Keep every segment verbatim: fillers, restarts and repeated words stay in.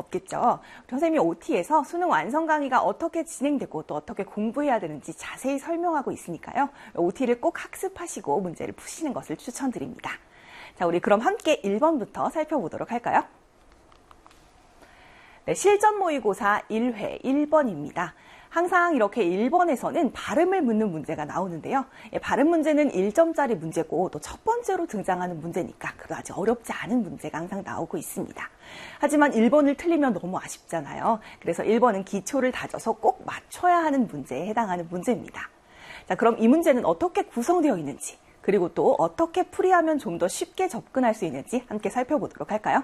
없겠죠. 선생님이 오티에서 수능 완성 강의가 어떻게 진행되고 또 어떻게 공부해야 되는지 자세히 설명하고 있으니까요. 오티를 꼭 학습하시고 문제를 푸시는 것을 추천드립니다. 자, 우리 그럼 함께 일 번부터 살펴보도록 할까요? 네, 실전 모의고사 일 회 일 번입니다. 항상 이렇게 일 번에서는 발음을 묻는 문제가 나오는데요. 예, 발음 문제는 일 점짜리 문제고 또 첫 번째로 등장하는 문제니까 그다지 어렵지 않은 문제가 항상 나오고 있습니다. 하지만 일 번을 틀리면 너무 아쉽잖아요. 그래서 일 번은 기초를 다져서 꼭 맞춰야 하는 문제에 해당하는 문제입니다. 자, 그럼 이 문제는 어떻게 구성되어 있는지 그리고 또 어떻게 풀이하면 좀 더 쉽게 접근할 수 있는지 함께 살펴보도록 할까요?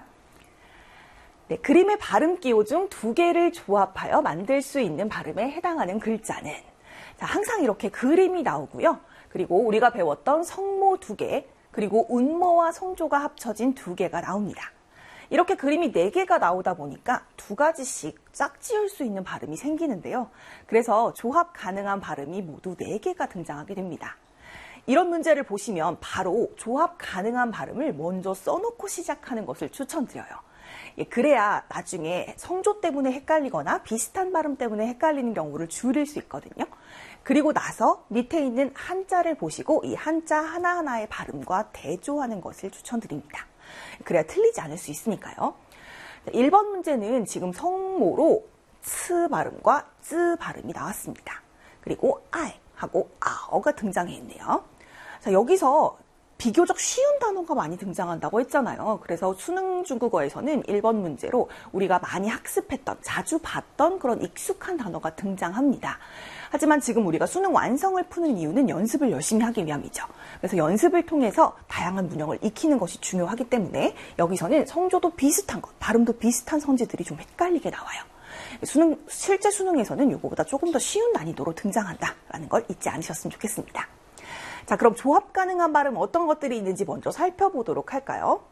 네, 그림의 발음 기호 중 두 개를 조합하여 만들 수 있는 발음에 해당하는 글자는 자, 항상 이렇게 그림이 나오고요. 그리고 우리가 배웠던 성모 두 개, 그리고 운모와 성조가 합쳐진 두 개가 나옵니다. 이렇게 그림이 네 개가 나오다 보니까 두 가지씩 짝지을 수 있는 발음이 생기는데요. 그래서 조합 가능한 발음이 모두 네 개가 등장하게 됩니다. 이런 문제를 보시면 바로 조합 가능한 발음을 먼저 써놓고 시작하는 것을 추천드려요. 예, 그래야 나중에 성조 때문에 헷갈리거나 비슷한 발음 때문에 헷갈리는 경우를 줄일 수 있거든요. 그리고 나서 밑에 있는 한자를 보시고 이 한자 하나하나의 발음과 대조하는 것을 추천드립니다. 그래야 틀리지 않을 수 있으니까요. 일 번 문제는 지금 성모로 츠 발음과 쯔 발음이 나왔습니다. 그리고 아이 하고 아어가 등장했네요. 자, 여기서 비교적 쉬운 단어가 많이 등장한다고 했잖아요. 그래서 수능 중국어에서는 일 번 문제로 우리가 많이 학습했던, 자주 봤던 그런 익숙한 단어가 등장합니다. 하지만 지금 우리가 수능 완성을 푸는 이유는 연습을 열심히 하기 위함이죠. 그래서 연습을 통해서 다양한 문형을 익히는 것이 중요하기 때문에 여기서는 성조도 비슷한 것, 발음도 비슷한 성질들이 좀 헷갈리게 나와요. 수능, 실제 수능에서는 이거보다 조금 더 쉬운 난이도로 등장한다라는 걸 잊지 않으셨으면 좋겠습니다. 자, 그럼 조합 가능한 발음 어떤 것들이 있는지 먼저 살펴보도록 할까요?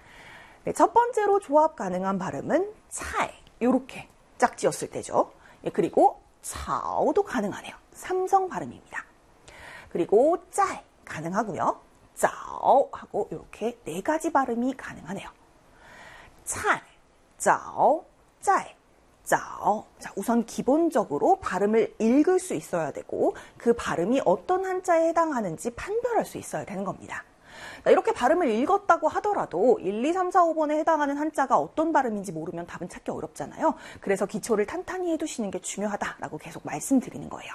네, 첫 번째로 조합 가능한 발음은 차이, 이렇게 짝지었을 때죠. 예, 그리고 차오도 가능하네요. 삼성 발음입니다. 그리고 짜이 가능하고요. 짜오 하고 이렇게 네 가지 발음이 가능하네요. 차이, 짜오, 짜이. 짜오. 자, 우선 기본적으로 발음을 읽을 수 있어야 되고 그 발음이 어떤 한자에 해당하는지 판별할 수 있어야 되는 겁니다. 이렇게 발음을 읽었다고 하더라도 일, 이, 삼, 사, 오 번에 해당하는 한자가 어떤 발음인지 모르면 답은 찾기 어렵잖아요. 그래서 기초를 탄탄히 해두시는 게 중요하다라고 계속 말씀드리는 거예요.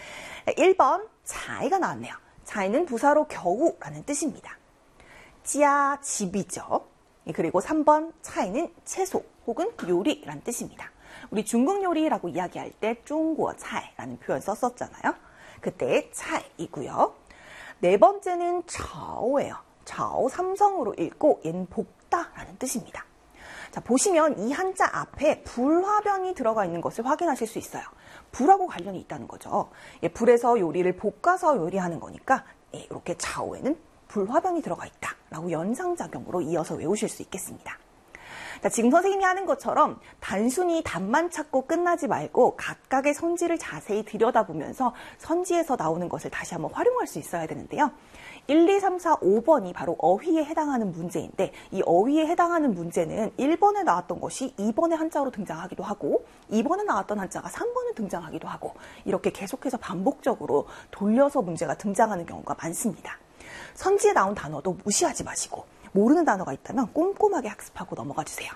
일 번 차이가 나왔네요. 차이는 부사로 겨우라는 뜻입니다. 찌야 집이죠. 그리고 삼 번 차이는 채소 혹은 요리라는 뜻입니다. 우리 중국 요리라고 이야기할 때 중국 차이라는 표현 썼었잖아요. 그때 차이이고요. 네 번째는 차오예요. 차오 삼성으로 읽고 얘는 볶다라는 뜻입니다. 자, 보시면 이 한자 앞에 불화변이 들어가 있는 것을 확인하실 수 있어요. 불하고 관련이 있다는 거죠. 예, 불에서 요리를 볶아서 요리하는 거니까 예, 이렇게 차오에는 불화변이 들어가 있다라고 연상작용으로 이어서 외우실 수 있겠습니다. 자, 지금 선생님이 하는 것처럼 단순히 답만 찾고 끝나지 말고 각각의 선지를 자세히 들여다보면서 선지에서 나오는 것을 다시 한번 활용할 수 있어야 되는데요. 일, 이, 삼, 사, 오 번이 바로 어휘에 해당하는 문제인데 이 어휘에 해당하는 문제는 일 번에 나왔던 것이 이 번의 한자로 등장하기도 하고 이 번에 나왔던 한자가 삼 번에 등장하기도 하고 이렇게 계속해서 반복적으로 돌려서 문제가 등장하는 경우가 많습니다. 선지에 나온 단어도 무시하지 마시고 모르는 단어가 있다면 꼼꼼하게 학습하고 넘어가 주세요.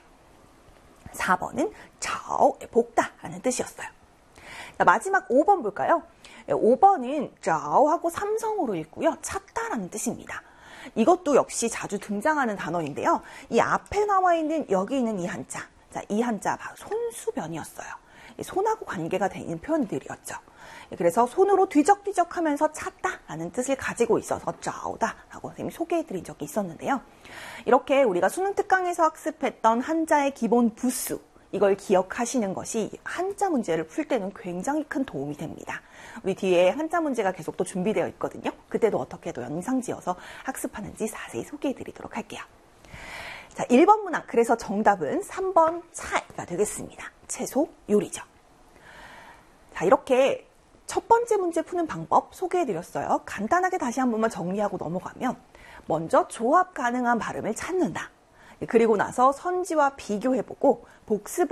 사 번은 차오, 볶다라는 뜻이었어요. 자, 마지막 오 번 볼까요? 오 번은 짜오하고 삼성으로 읽고요. 찾다라는 뜻입니다. 이것도 역시 자주 등장하는 단어인데요. 이 앞에 나와 있는 여기 있는 이 한자, 자, 이 한자 바로 손수변이었어요. 손하고 관계가 되는 표현들이었죠. 그래서 손으로 뒤적뒤적하면서 찾다라는 뜻을 가지고 있어서 짜오다라고 선생님이 소개해드린 적이 있었는데요. 이렇게 우리가 수능 특강에서 학습했던 한자의 기본 부수, 이걸 기억하시는 것이 한자 문제를 풀 때는 굉장히 큰 도움이 됩니다. 우리 뒤에 한자 문제가 계속 또 준비되어 있거든요. 그때도 어떻게 또 영상지어서 학습하는지 자세히 소개해드리도록 할게요. 자, 일 번 문항, 그래서 정답은 삼 번 차이가 되겠습니다. 채소, 요리죠. 자, 이렇게 첫 번째 문제 푸는 방법 소개해드렸어요. 간단하게 다시 한 번만 정리하고 넘어가면 먼저 조합 가능한 발음을 찾는다. 그리고 나서 선지와 비교해보고 복습을